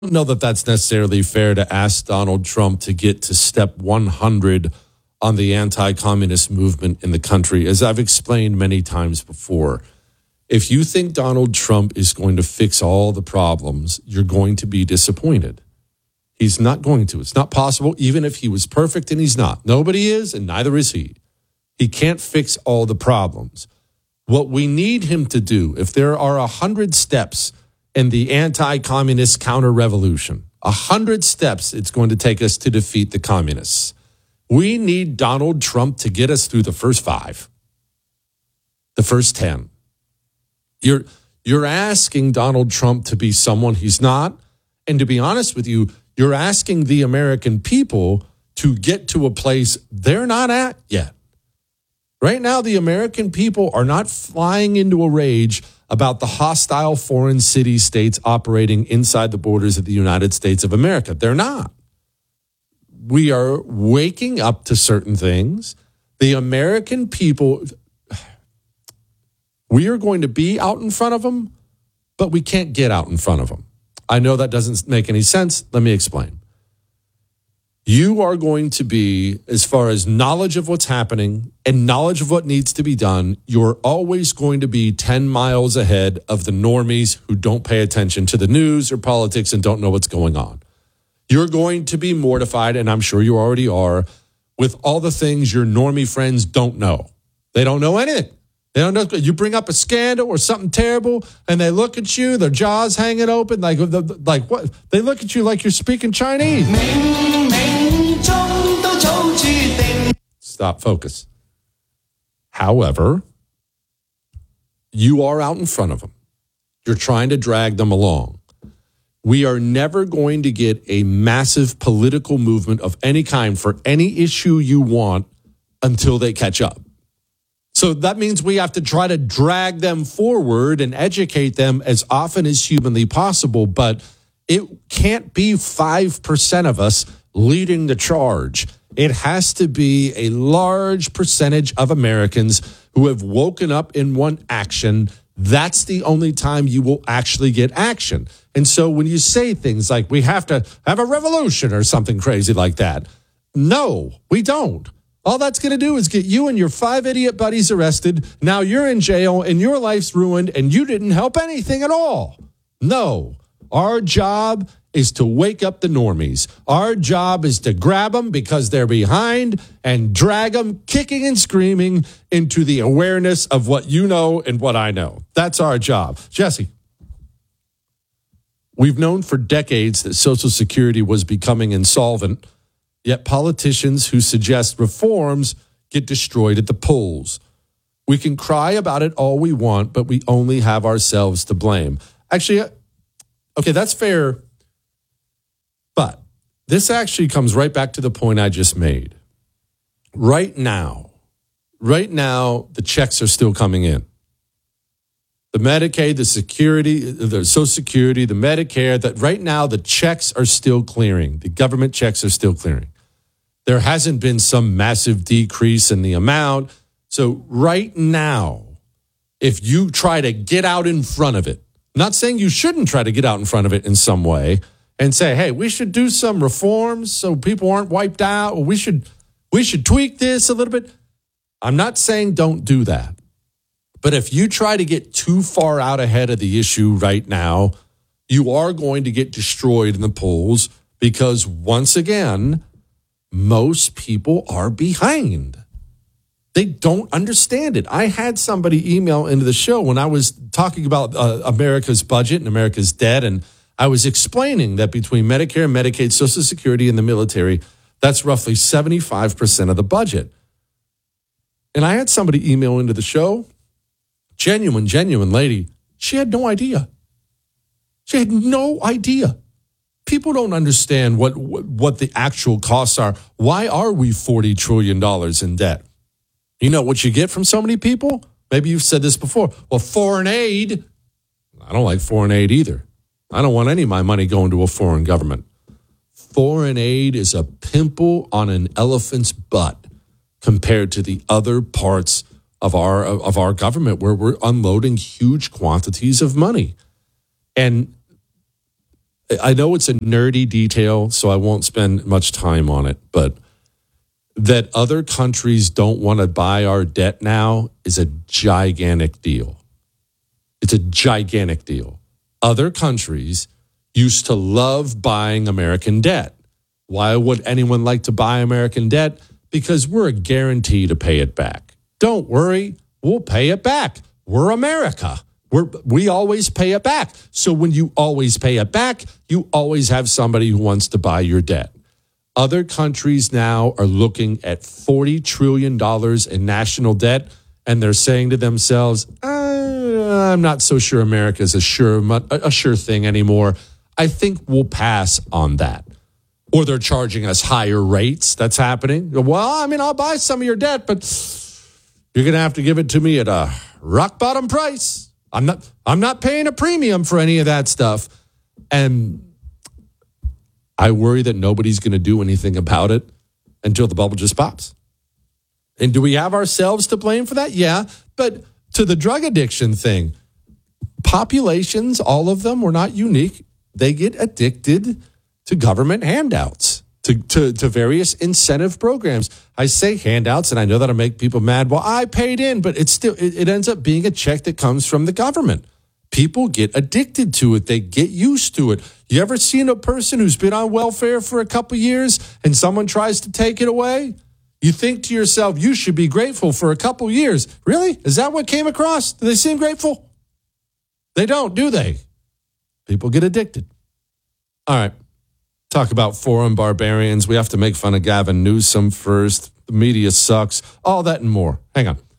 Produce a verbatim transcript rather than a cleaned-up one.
don't know that that's necessarily fair to ask Donald Trump to get to step one hundred on the anti-communist movement in the country. As I've explained many times before, if you think Donald Trump is going to fix all the problems, you're going to be disappointed. He's not going to. It's not possible, even if he was perfect, and he's not. Nobody is, and neither is he. He can't fix all the problems. What we need him to do, if there are a hundred steps in the anti-communist counter-revolution, a hundred steps it's going to take us to defeat the communists, we need Donald Trump to get us through the first five, the first ten. You're, you're asking Donald Trump to be someone he's not, and to be honest with you, you're asking the American people to get to a place they're not at yet. Right now, the American people are not flying into a rage about the hostile foreign city-states operating inside the borders of the United States of America. They're not. We are waking up to certain things. The American people, we are going to be out in front of them, but we can't get out in front of them. I know that doesn't make any sense. Let me explain. You are going to be, as far as knowledge of what's happening and knowledge of what needs to be done, you're always going to be ten miles ahead of the normies who don't pay attention to the news or politics and don't know what's going on. You're going to be mortified, and I'm sure you already are, with all the things your normie friends don't know. They don't know anything. They don't know. You bring up a scandal or something terrible, and they look at you, their jaws hanging open, like like what? They look at you like you're speaking Chinese. Stop, focus. However, you are out in front of them. You're trying to drag them along. We are never going to get a massive political movement of any kind for any issue you want until they catch up. So that means we have to try to drag them forward and educate them as often as humanly possible. But it can't be five percent of us leading the charge. It has to be a large percentage of Americans who have woken up in one action. That's the only time you will actually get action. And so when you say things like we have to have a revolution or something crazy like that, no, we don't. All that's going to do is get you and your five idiot buddies arrested. Now you're in jail and your life's ruined and you didn't help anything at all. No, our job is to wake up the normies. Our job is to grab them because they're behind and drag them kicking and screaming into the awareness of what you know and what I know. That's our job. Jesse, we've known for decades that Social Security was becoming insolvent. Yet politicians who suggest reforms get destroyed at the polls. We can cry about it all we want, but we only have ourselves to blame. Actually, okay, that's fair. But this actually comes right back to the point I just made. Right now, right now, the checks are still coming in. The Medicaid, the security, the Social Security, the Medicare, that right now the checks are still clearing. The government checks are still clearing. There hasn't been some massive decrease in the amount. So right now, if you try to get out in front of it, not saying you shouldn't try to get out in front of it in some way and say, hey, we should do some reforms so people aren't wiped out, or we should we should tweak this a little bit. I'm not saying don't do that. But if you try to get too far out ahead of the issue right now, you are going to get destroyed in the polls because, once again, most people are behind. They don't understand it. I had somebody email into the show when I was talking about uh, America's budget and America's debt, and I was explaining that between Medicare, Medicaid, Social Security, and the military, that's roughly seventy-five percent of the budget. And I had somebody email into the show, genuine, genuine lady. She had no idea. She had no idea. People don't understand what, what the actual costs are. Why are we forty trillion dollars in debt? You know what you get from so many people? Maybe you've said this before. Well, foreign aid. I don't like foreign aid either. I don't want any of my money going to a foreign government. Foreign aid is a pimple on an elephant's butt compared to the other parts of our of our government where we're unloading huge quantities of money. And I know it's a nerdy detail, so I won't spend much time on it, but that other countries don't want to buy our debt now is a gigantic deal. It's a gigantic deal. Other countries used to love buying American debt. Why would anyone like to buy American debt? Because we're a guarantee to pay it back. Don't worry, we'll pay it back. We're America. We're, we always pay it back. So when you always pay it back, you always have somebody who wants to buy your debt. Other countries now are looking at forty trillion dollars in national debt, and they're saying to themselves, uh, I'm not so sure America is a sure, a sure thing anymore. I think we'll pass on that. Or they're charging us higher rates. That's happening. Well, I mean, I'll buy some of your debt, but you're going to have to give it to me at a rock bottom price. I'm not I'm not paying a premium for any of that stuff. And I worry that nobody's going to do anything about it until the bubble just pops. And do we have ourselves to blame for that? Yeah. But to the drug addiction thing, populations, all of them, were not unique. They get addicted to government handouts, to, to, to various incentive programs. I say handouts, and I know that'll make people mad. Well, I paid in, but it's still it, it ends up being a check that comes from the government. People get addicted to it. They get used to it. You ever seen a person who's been on welfare for a couple years and someone tries to take it away? You think to yourself, you should be grateful for a couple years. Really? Is that what came across? Do they seem grateful? They don't, do they? People get addicted. All right. Talk about foreign barbarians. We have to make fun of Gavin Newsom first. The media sucks. All that and more. Hang on.